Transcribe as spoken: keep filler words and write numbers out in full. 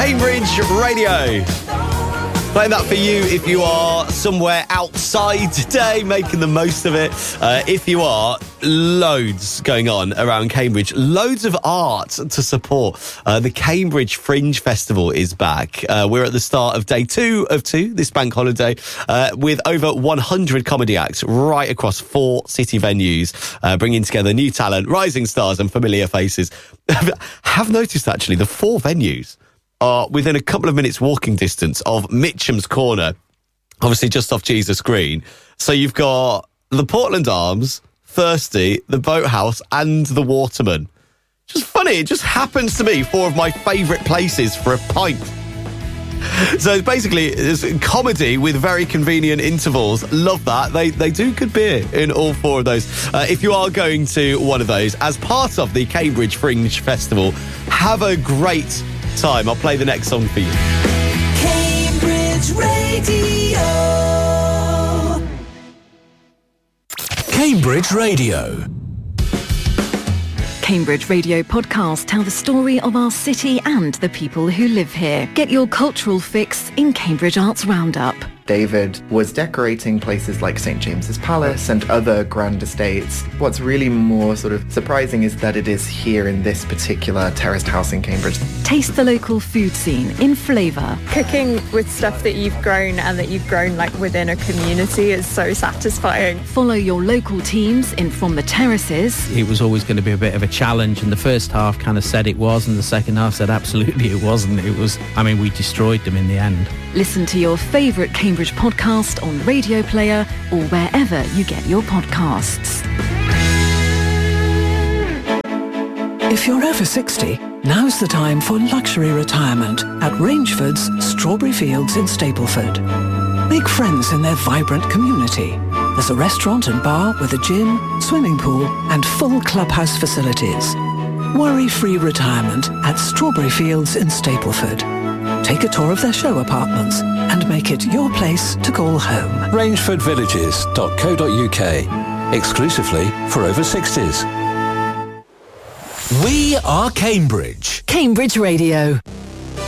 Cambridge Radio. Playing that for you if you are somewhere outside today, making the most of it. Uh, if you are, loads going on around Cambridge. Loads of art to support. Uh, the Cambridge Fringe Festival is back. Uh, we're at the start of day two of two, this bank holiday, uh, with over one hundred comedy acts right across four city venues, uh, bringing together new talent, rising stars and familiar faces. Have noticed, actually, the four venues are within a couple of minutes walking distance of Mitcham's Corner, obviously just off Jesus Green. So you've got the Portland Arms, Thirsty, the Boathouse and the Waterman. Just funny, it just happens to be four of my favourite places for a pint. So basically, it's comedy with very convenient intervals. Love that. They they do good beer in all four of those. Uh, if you are going to one of those as part of the Cambridge Fringe Festival, have a great time. I'll play the next song for you. Cambridge Radio. Cambridge Radio. Cambridge Radio podcasts tell the story of our city and the people who live here. Get your cultural fix in Cambridge Arts Roundup. David was decorating places like Saint James's Palace and other grand estates. What's really more sort of surprising is that it is here in this particular terraced house in Cambridge. Taste the local food scene in flavour. Cooking with stuff that you've grown and that you've grown like within a community is so satisfying. Follow your local teams in From the Terraces. It was always going to be a bit of a challenge, and the first half kind of said it was, and the second half said absolutely it wasn't. It was, I mean, we destroyed them in the end. Listen to your favourite Cambridge podcast on Radio Player or wherever you get your podcasts. If you're over sixty, now's the time for luxury retirement at Rangeford's Strawberry Fields in Stapleford. Make friends in their vibrant community. There's a restaurant and bar with a gym, swimming pool and full clubhouse facilities. Worry-free retirement at Strawberry Fields in Stapleford. Take a tour of their show apartments and make it your place to call home. rangeford villages dot co dot uk. Exclusively for over sixties. We are Cambridge. Cambridge Radio.